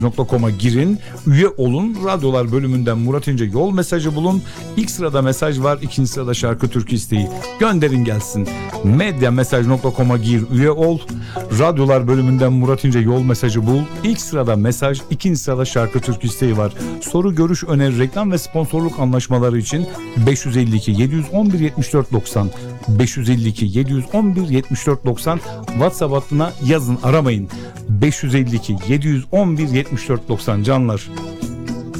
.com'a girin, üye olun, radyolar bölümünden Murat İnce yol mesajı bulun. İlk sırada mesaj var, ikinci sırada şarkı türkü isteği. Gönderin gelsin. Medyamesaj.com'a gir, üye ol. Radyolar bölümünden Murat İnce yol mesajı bul. İlk sırada mesaj, ikinci sırada şarkı türkü isteği var. Soru, görüş, öneri, reklam ve sponsorluk anlaşmaları için 552 711 74 90 552 711 74 90 WhatsApp hattına yazın, aramayın. 552 711 74 90 canlar.